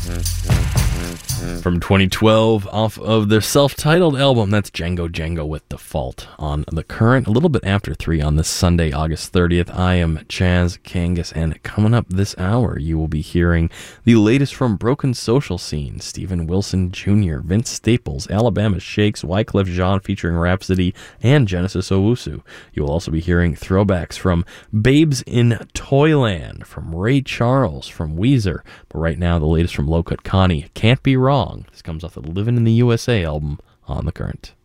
From 2012, off of their self-titled album, that's Django Django with Default on The Current, a little bit after 3 on this Sunday, August 30th. I am Chaz Kangas, and coming up this hour, you will be hearing the latest from Broken Social Scene, Steven Wilson Jr., Vince Staples, Alabama Shakes, Wyclef Jean featuring Rhapsody, and Genesis Owusu. You will also be hearing throwbacks from Babes in Toyland, from Ray Charles, from Weezer, but right now, the latest from Low Cut Connie, Can't Be Wrong. This comes off the Livin' in the USA album on The Current.